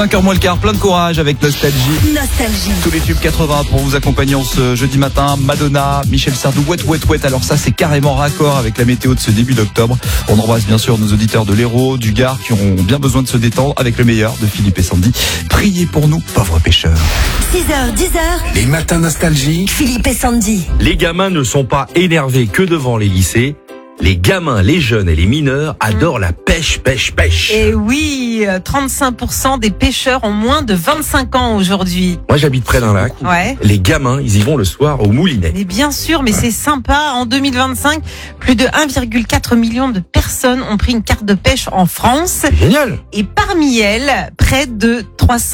5h moins le quart, plein de courage avec Nostalgie. Tous les tubes 80 pour vous accompagner en ce jeudi matin. Madonna, Michel Sardou, Wet. Alors ça, c'est carrément raccord avec la météo de ce début d'octobre. On embrasse bien sûr nos auditeurs de l'Hérault, du Gard qui auront bien besoin de se détendre avec le meilleur de Philippe et Sandy. Priez pour nous, pauvres pêcheurs. 6h, 10h. Les matins Nostalgie. Philippe et Sandy. Les gamins ne sont pas énervés que devant les lycées. Les gamins, les jeunes et les mineurs adorent la pêche. Et oui, 35% des pêcheurs ont moins de 25 ans aujourd'hui. Moi, j'habite près d'un lac. Ouais. Les gamins, ils y vont le soir au moulinet. Mais bien sûr, mais c'est sympa. En 2025, plus de 1,4 million de personnes ont pris une carte de pêche en France. Génial. Et parmi elles, près de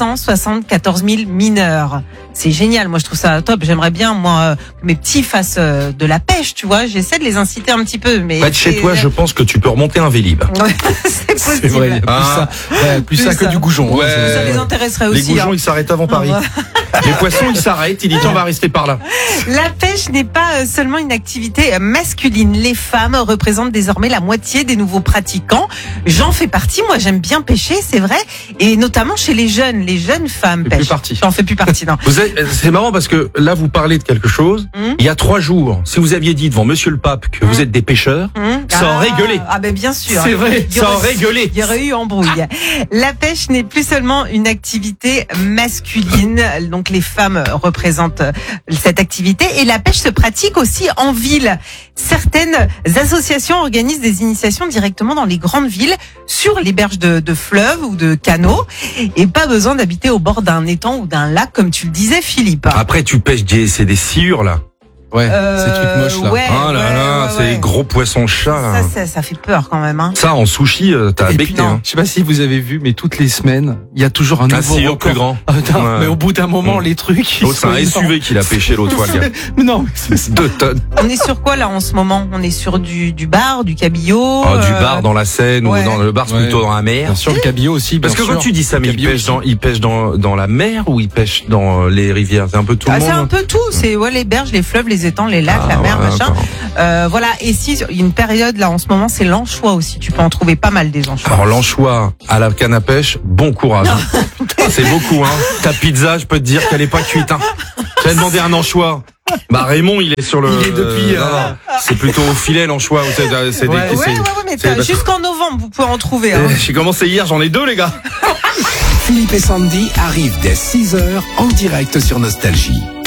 374 000 mineurs. C'est génial, moi je trouve ça top. J'aimerais bien, moi, que mes petits fassent de la pêche, tu vois. J'essaie de les inciter un petit peu. Mais Près de chez toi, je pense que tu peux remonter un Vélib. Ouais, c'est possible. C'est vrai, il y a plus ça que du goujon. Ouais. Ça les intéresserait Les aussi. goujons, ils s'arrêtent avant Paris. Les poissons, ils s'arrêtent. Il dit, tiens, on va rester par là. La pêche n'est pas seulement une activité masculine. Les femmes représentent désormais la moitié des nouveaux pratiquants. J'en fais partie. Moi, j'aime bien pêcher, c'est vrai. Et notamment chez les jeunes femmes Fais pêchent. plus partie. J'en fais plus partie, non. C'est marrant parce que là, vous parlez de quelque chose. Il y a 3 jours, si vous aviez dit devant Monsieur le Pape que vous êtes des pêcheurs, ça aurait gueulé. Ah ben bien sûr. C'est vrai, ça aurait gueulé. Il y aurait eu embrouille. La pêche n'est plus seulement une activité masculine. Donc les femmes représentent cette activité. Et la pêche se pratique aussi en ville. Certaines associations organisent des initiations directement dans les grandes villes, sur les berges de fleuves ou de canaux. Et pas besoin d'habiter au bord d'un étang ou d'un lac, comme tu le disais, Philippe. Après, tu pêches c'est des sciures, là. Ouais, ces trucs moches là. Ouais, Oh là là, c'est des gros poissons chats, là. Ça fait peur quand même. Hein. Ça, en sushi, t'as Et puis, becté, hein. je sais pas si vous avez vu, mais toutes les semaines, il y a toujours un nouveau si, au record. plus grand. Ah, putain, Ouais. mais au bout d'un moment, les trucs. Oh, c'est un SUV qu'il a pêché l'autre fois, le gars. Mais non, mais c'est 2 tonnes. On est sur quoi là en ce moment? On est sur du bar, du cabillaud. Oh, du bar dans la Seine ouais. ou dans le bar, c'est Ouais. plutôt dans la mer. bien sûr le cabillaud aussi. Parce que bien quand sûr. tu dis ça, mais Le cabillaud ils pêchent dans la mer ou ils pêchent dans les rivières? C'est un peu tout le C'est un monde. peu tout. C'est les berges, les fleuves, les étangs, les lacs, la mer, ouais, machin. d'accord. Voilà. Et si il y a une période là en ce moment, c'est l'anchois aussi. Tu peux en trouver pas mal des anchois. Alors l'anchois à la canne à pêche, bon courage. C'est beaucoup, hein. Ta pizza, je peux te dire qu'elle est pas cuite, hein. J'avais demandé un anchois. Bah Raymond, il est sur le. Il est depuis. non, c'est plutôt au filet l'anchois. C'est Ouais, mais jusqu'en novembre, vous pouvez en trouver. Hein. J'ai commencé hier, j'en ai 2 les gars. Philippe et Sandy arrivent dès 6h en direct sur Nostalgie.